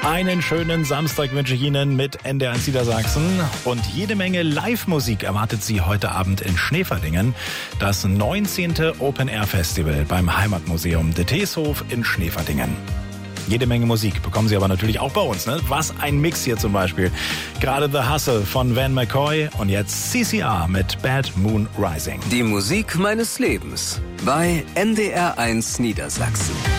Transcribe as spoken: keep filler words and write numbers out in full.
Einen schönen Samstag wünsche ich Ihnen mit N D R eins Niedersachsen. Und jede Menge Live-Musik erwartet Sie heute Abend in Schneeverdingen. Das neunzehnte Open-Air-Festival beim Heimatmuseum de Teeshof in Schneeverdingen. Jede Menge Musik bekommen Sie aber natürlich auch bei uns. Ne? Was ein Mix hier zum Beispiel. Gerade The Hustle von Van McCoy und jetzt C C R mit Bad Moon Rising. Die Musik meines Lebens bei N D R eins Niedersachsen.